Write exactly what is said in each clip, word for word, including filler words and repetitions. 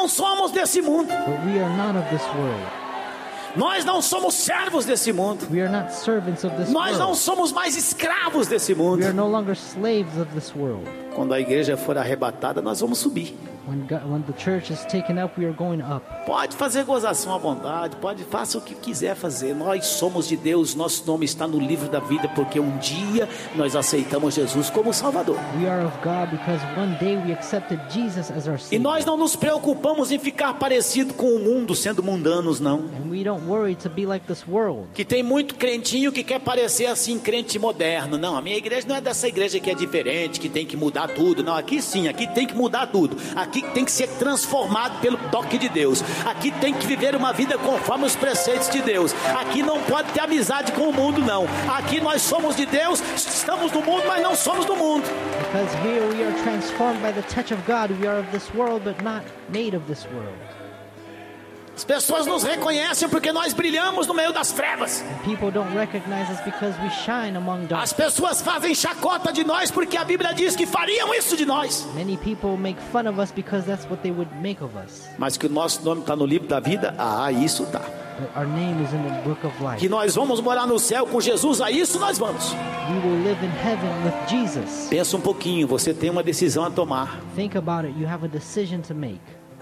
não somos desse mundo. but we are not of this world. Nós não somos servos desse mundo. We are not servants of this Nós não world. somos mais escravos desse mundo. We are no longer slaves of this world. Quando a igreja for arrebatada, nós vamos subir. When God, when the church is taken up, we are going up. Pode fazer gozação à vontade, pode faça o que quiser fazer. Nós somos de Deus, nosso nome está no livro da vida, porque um dia nós aceitamos Jesus como Salvador. We are of God because one day we accepted Jesus as our E Savior. nós não nos preocupamos em ficar parecido com o mundo, sendo mundanos, não. And we don't worry to be like this world. Que tem muito crentinho que quer parecer assim, crente moderno. Não, a minha igreja não é dessa igreja que é diferente, que tem que mudar tudo. Não, aqui sim, aqui tem que mudar tudo. Aqui tem que ser transformado pelo toque de Deus. Aqui tem que viver uma vida conforme os preceitos de Deus. Aqui não pode ter amizade com o mundo, não. Aqui nós somos de Deus, estamos no mundo, mas não somos do mundo. Because here we are transformed by the touch of God. We are of this world, but not made of this world. As pessoas nos reconhecem porque nós brilhamos no meio das trevas. And people don't recognize us because we shine among As darkness. pessoas fazem chacota de nós porque a Bíblia diz que fariam isso de nós. Many people make fun of us because that's what they would make of us. Mas que o nosso nome está no livro da vida, ah, isso tá. But our name is in the book of life. Que nós vamos morar no céu com Jesus, a isso nós vamos. We will live in heaven with Jesus. Pensa um pouquinho, você tem uma decisão a tomar. Think about it. You have a decision to make.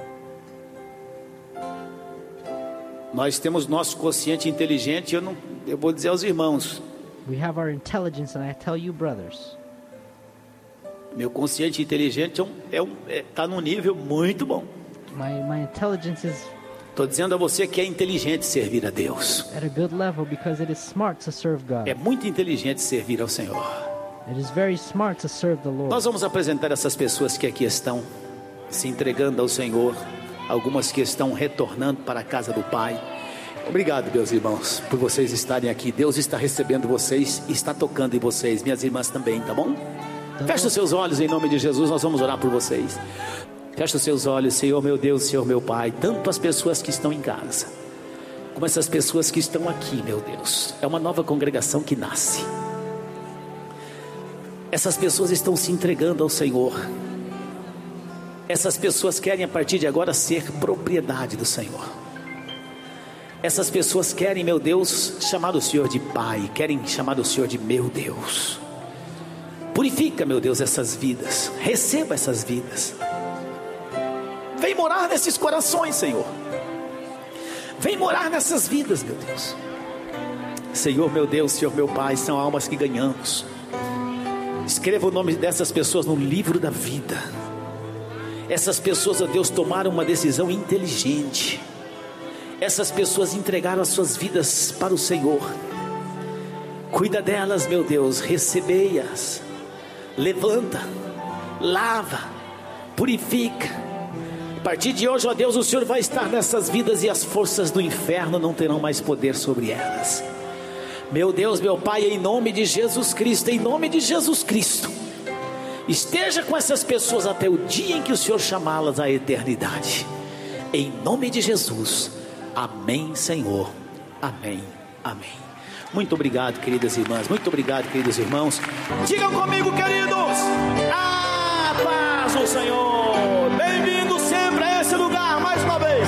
Nós temos nosso consciente inteligente, eu não, eu vou dizer aos irmãos, We have our intelligence, and I tell you, brothers, meu consciente inteligente é um, é um, é, tá num nível muito bom. my my intelligence is Estou dizendo a você que é inteligente servir a Deus. at a good level because it is smart to serve God. É muito inteligente servir ao Senhor. It is very smart to serve the Lord. Nós vamos apresentar essas pessoas que aqui estão se entregando ao Senhor. Algumas que estão retornando para a casa do Pai. Obrigado, meus irmãos, por vocês estarem aqui. Deus está recebendo vocês e está tocando em vocês. Minhas irmãs também, tá bom? Feche os seus olhos em nome de Jesus, nós vamos orar por vocês. Feche os seus olhos, Senhor meu Deus, Senhor meu Pai. Tanto as pessoas que estão em casa, como essas pessoas que estão aqui, meu Deus. É uma nova congregação que nasce. Essas pessoas estão se entregando ao Senhor. Essas pessoas querem a partir de agora ser propriedade do Senhor. Essas pessoas querem, meu Deus, chamar o Senhor de Pai. Querem chamar o Senhor de meu Deus. Purifica, meu Deus, essas vidas. Receba essas vidas. Vem morar nesses corações, Senhor. Vem morar nessas vidas, meu Deus. Senhor, meu Deus, Senhor, meu Pai, são almas que ganhamos. Escreva o nome dessas pessoas no livro da vida. Essas pessoas, ó Deus, tomaram uma decisão inteligente. Essas pessoas entregaram as suas vidas para o Senhor. Cuida delas, meu Deus, recebei-as. Levanta, lava, purifica. A partir de hoje, ó Deus, o Senhor vai estar nessas vidas e as forças do inferno não terão mais poder sobre elas. Meu Deus, meu Pai, em nome de Jesus Cristo, em nome de Jesus Cristo, esteja com essas pessoas até o dia em que o Senhor chamá-las à eternidade. Em nome de Jesus. Amém, Senhor. Amém, amém. Muito obrigado, queridas irmãs. Muito obrigado, queridos irmãos. Digam comigo, queridos: a paz do Senhor. Bem-vindo sempre a esse lugar, mais uma vez.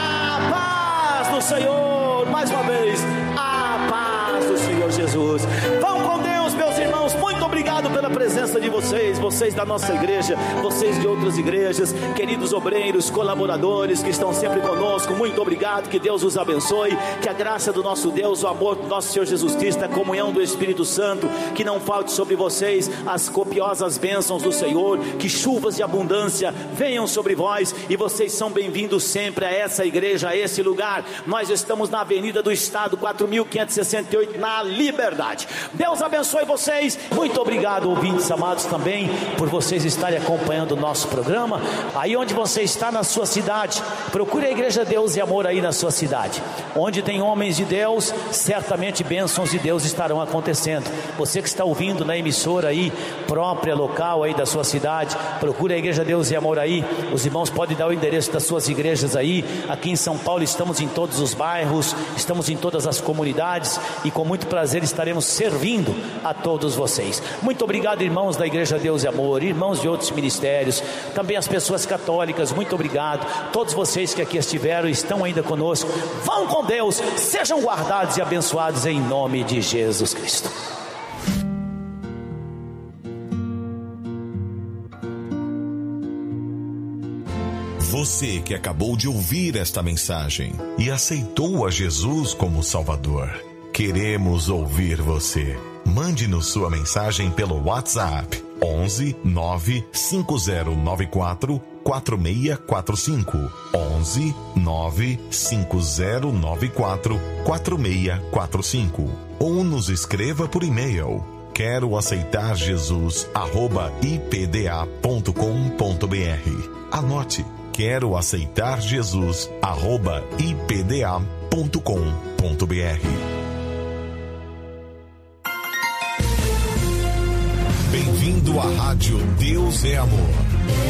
A paz do Senhor. Mais uma vez, a paz do Senhor Jesus. Vão com Deus, meus irmãos. Muito obrigado pela presença de vocês, vocês da nossa igreja, vocês de outras igrejas, queridos obreiros, colaboradores que estão sempre conosco. Muito obrigado, que Deus os abençoe, que a graça do nosso Deus, o amor do nosso Senhor Jesus Cristo, a comunhão do Espírito Santo, que não falte sobre vocês as copiosas bênçãos do Senhor, que chuvas de abundância venham sobre vós, e vocês são bem-vindos sempre a essa igreja, a esse lugar. Nós estamos na Avenida do Estado, quatro mil quinhentos e sessenta e oito, na Liberdade. Deus abençoe vocês. Muito obrigado, ouvintes amados, também por vocês estarem acompanhando o nosso programa. Aí onde você está na sua cidade, procure a Igreja Deus e Amor aí na sua cidade. Onde tem homens de Deus, certamente bênçãos de Deus estarão acontecendo. Você que está ouvindo na emissora aí, própria, local aí da sua cidade, procure a Igreja Deus e Amor aí. Os irmãos podem dar o endereço das suas igrejas aí. Aqui em São Paulo estamos em todos os bairros, estamos em todas as comunidades, e com muito prazer estaremos servindo a todos vocês. Muito obrigado obrigado, irmãos da Igreja Deus e Amor, irmãos de outros ministérios, também as pessoas católicas, muito obrigado. Todos vocês que aqui estiveram e estão ainda conosco, vão com Deus, sejam guardados e abençoados em nome de Jesus Cristo. Você que acabou de ouvir esta mensagem e aceitou a Jesus como Salvador, queremos ouvir você. Mande-nos sua mensagem pelo WhatsApp onze nove cinco zero nove quatro quatro seis quatro cinco onze nove cinco zero nove quatro quatro seis quatro cinco ou nos escreva por e-mail quero aceitar Jesus arroba i p d a ponto com ponto b r. Anote, quero aceitar Jesus arroba i p d a ponto com ponto b r. Bem-vindo à Rádio Deus é Amor.